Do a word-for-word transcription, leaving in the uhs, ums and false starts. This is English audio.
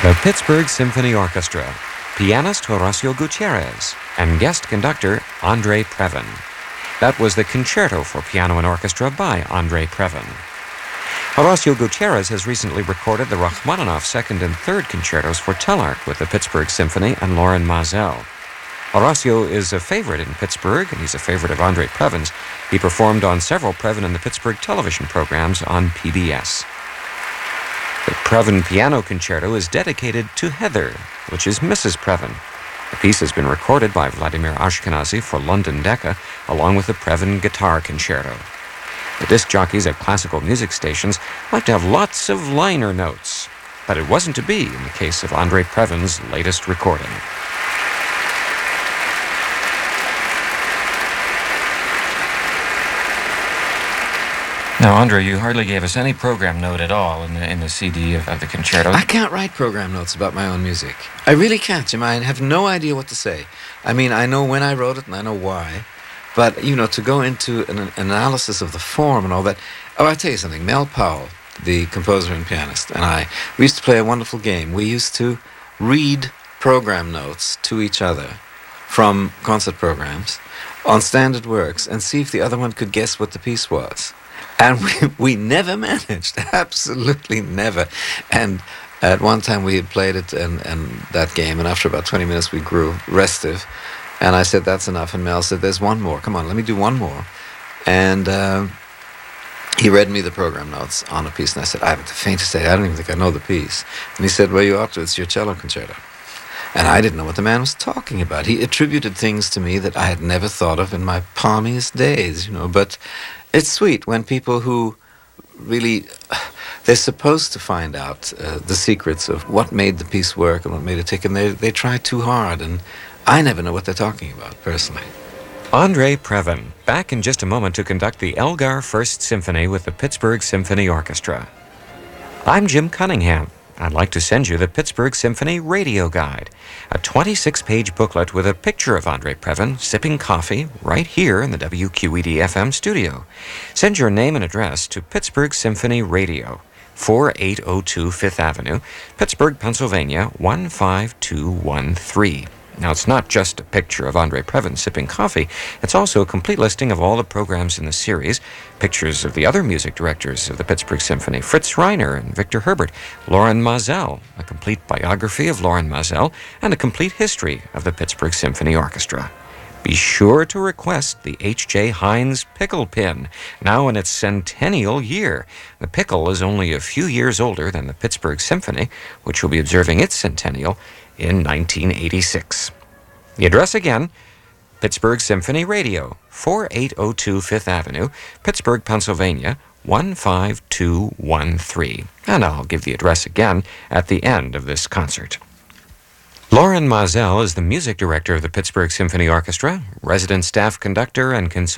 The Pittsburgh Symphony Orchestra, pianist Horacio Gutierrez, and guest conductor Andre Previn. That was the Concerto for Piano and Orchestra by Andre Previn. Horacio Gutierrez has recently recorded the Rachmaninoff second and third concertos for Tellart with the Pittsburgh Symphony and Lorin Maazel. Horacio is a favorite in Pittsburgh, and he's a favorite of Andre Previn's. He performed on several Previn and the Pittsburgh television programs on P B S. The Previn Piano Concerto is dedicated to Heather, which is Missus Previn. The piece has been recorded by Vladimir Ashkenazy for London Decca, along with the Previn Guitar Concerto. The disc jockeys at classical music stations like to have lots of liner notes, but it wasn't to be in the case of Andre Previn's latest recording. Now, Andre, you hardly gave us any program note at all in the in the C D of, of the concerto. I can't write program notes about my own music. I really can't, Jim. I have no idea what to say. I mean, I know when I wrote it and I know why, but, you know, to go into an, an analysis of the form and all that... Oh, I'll tell you something. Mel Powell, the composer and pianist, and I, we used to play a wonderful game. We used to read program notes to each other from concert programs on standard works and see if the other one could guess what the piece was. And we, we never managed, absolutely never. And at one time we had played it and, and that game, and after about twenty minutes we grew restive. And I said, that's enough. And Mel said, there's one more. Come on, let me do one more. And uh, he read me the program notes on a piece, and I said, I haven't the faintest idea. I don't even think I know the piece. And he said, well, you ought to. It's your cello concerto. And I didn't know what the man was talking about. He attributed things to me that I had never thought of in my palmiest days, you know. But it's sweet when people who really, they're supposed to find out uh, the secrets of what made the piece work and what made it tick, and they, they try too hard, and I never know what they're talking about, personally. Andre Previn, back in just a moment to conduct the Elgar First Symphony with the Pittsburgh Symphony Orchestra. I'm Jim Cunningham. I'd like to send you the Pittsburgh Symphony Radio Guide, a twenty-six page booklet with a picture of Andre Previn sipping coffee right here in the W Q E D F M studio. Send your name and address to Pittsburgh Symphony Radio, four eight oh two Fifth Avenue, Pittsburgh, Pennsylvania, one five two one three. Now, it's not just a picture of Andre Previn sipping coffee. It's also a complete listing of all the programs in the series, pictures of the other music directors of the Pittsburgh Symphony, Fritz Reiner and Victor Herbert, Lorin Maazel, a complete biography of Lorin Maazel, and a complete history of the Pittsburgh Symphony Orchestra. Be sure to request the H J Heinz Pickle Pin, now in its centennial year. The pickle is only a few years older than the Pittsburgh Symphony, which will be observing its centennial in nineteen eighty-six. The address again, Pittsburgh Symphony Radio, four eight oh two Fifth Avenue, Pittsburgh, Pennsylvania, one five two one three. And I'll give the address again at the end of this concert. Lorin Maazel is the music director of the Pittsburgh Symphony Orchestra, resident staff conductor and consultant